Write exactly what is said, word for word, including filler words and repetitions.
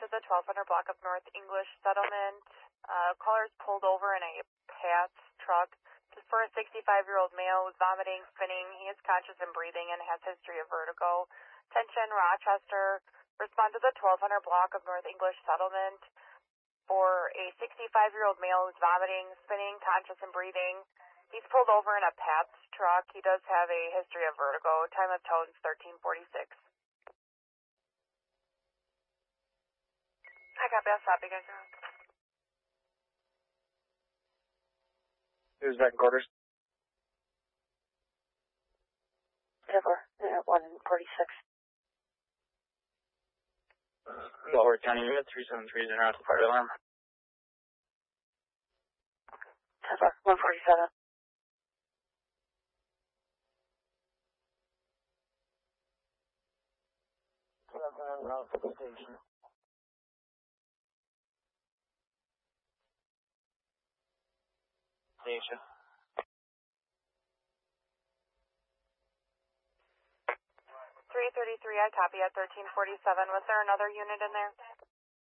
to the twelve hundred block of North English Settlement. Uh, caller is pulled over in a Pats truck. This is for a sixty-five-year-old male who's vomiting, spinning. He is conscious and breathing and has history of vertigo. Attention, Rochester. Respond to the twelve hundred block of North English Settlement for a sixty-five-year-old male who's vomiting, spinning, conscious and breathing. He's pulled over in a Pats truck. He does have a history of vertigo. Time of tone is thirteen forty-six. I got that. Stop, you guys. Who's back in quarters? Denver, uh, one forty-six. Lower County Unit three seven three, general fire alarm. Denver, one forty-seven. Route to the station. Station. three thirty-three, I copy at thirteen forty-seven. Was there another unit in there?